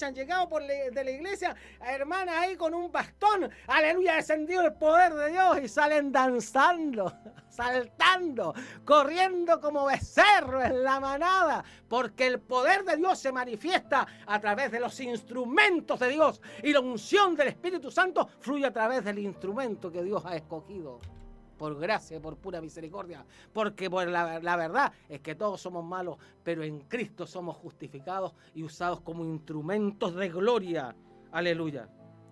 noche han llegado de la iglesia, hermanas ahí con un bastón, aleluya, ha descendido el poder de Dios y salen danzando, saltando, corriendo como becerros en la manada, porque el poder de Dios se manifiesta a través de los instrumentos de Dios y la unción del Espíritu Santo fluye a través del instrumento que Dios ha escogido. Por gracia, por pura misericordia, porque por la verdad es que todos somos malos, pero en Cristo somos justificados y usados como instrumentos de gloria. Aleluya.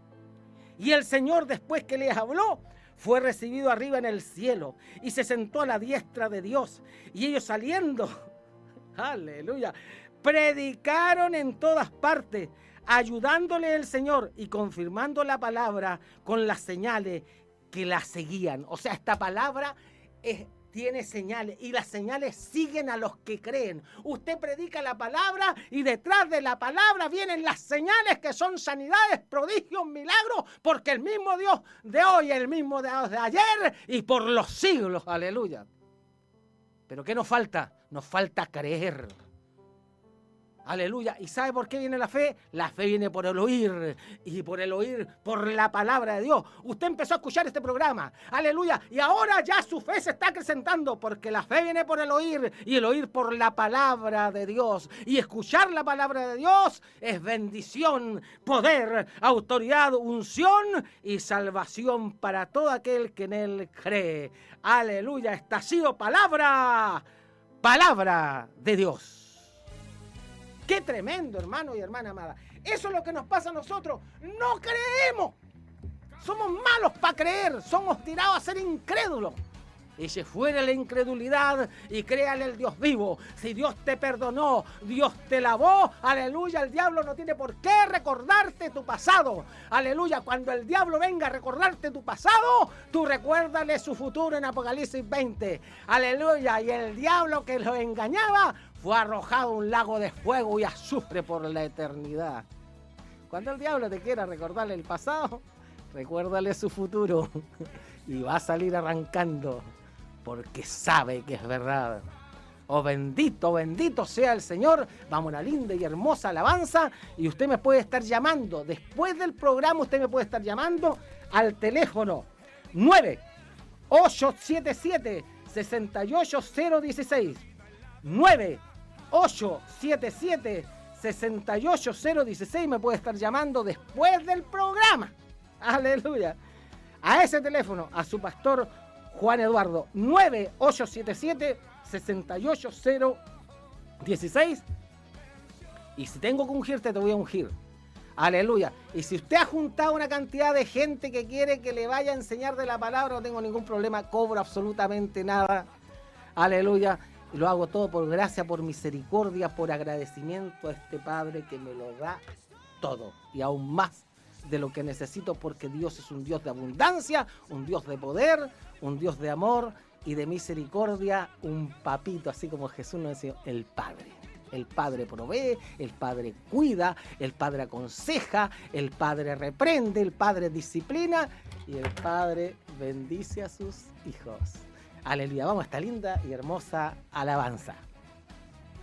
Y el Señor, después que les habló, fue recibido arriba en el cielo y se sentó a la diestra de Dios. Y ellos saliendo, aleluya, predicaron en todas partes, ayudándole el Señor y confirmando la palabra con las señales que la seguían. O sea, esta palabra tiene señales y las señales siguen a los que creen. Usted predica la palabra y detrás de la palabra vienen las señales que son sanidades, prodigios, milagros, porque el mismo Dios de hoy, el mismo Dios de ayer y por los siglos. Aleluya. Pero ¿qué nos falta? Nos falta creer. Aleluya. ¿Y sabe por qué viene la fe? La fe viene por el oír, y por el oír, por la palabra de Dios. Usted empezó a escuchar este programa, aleluya, y ahora ya su fe se está acrecentando, porque la fe viene por el oír, y el oír por la palabra de Dios. Y escuchar la palabra de Dios es bendición, poder, autoridad, unción y salvación para todo aquel que en él cree. Aleluya. Esta ha sido palabra de Dios. ¡Qué tremendo, hermano y hermana amada! Eso es lo que nos pasa a nosotros. ¡No creemos! Somos malos para creer. Somos tirados a ser incrédulos. Eche fuera la incredulidad y créale al Dios vivo. Si Dios te perdonó, Dios te lavó, aleluya, el diablo no tiene por qué recordarte tu pasado. Aleluya, cuando el diablo venga a recordarte tu pasado, tú recuérdale su futuro en Apocalipsis 20. Aleluya, y el diablo que lo engañaba fue arrojado a un lago de fuego y azufre por la eternidad. Cuando el diablo te quiera recordarle el pasado, recuérdale su futuro y va a salir arrancando porque sabe que es verdad. Oh, bendito, bendito sea el Señor. Vamos a una linda y hermosa alabanza y usted me puede estar llamando. Después del programa usted me puede estar llamando al teléfono 9-877-68016. 9-877-68016. Me puede estar llamando después del programa. Aleluya. A ese teléfono, a su pastor Juan Eduardo, 9-877-68016. Y si tengo que ungirte, te voy a ungir. Aleluya. Y si usted ha juntado una cantidad de gente que quiere que le vaya a enseñar de la palabra, no tengo ningún problema, cobro absolutamente nada. Aleluya. Y lo hago todo por gracia, por misericordia, por agradecimiento a este Padre que me lo da todo. Y aún más de lo que necesito, porque Dios es un Dios de abundancia, un Dios de poder, un Dios de amor y de misericordia, un papito, así como Jesús nos decía, el Padre. El Padre provee, el Padre cuida, el Padre aconseja, el Padre reprende, el Padre disciplina y el Padre bendice a sus hijos. Aleluya, vamos a esta linda y hermosa alabanza.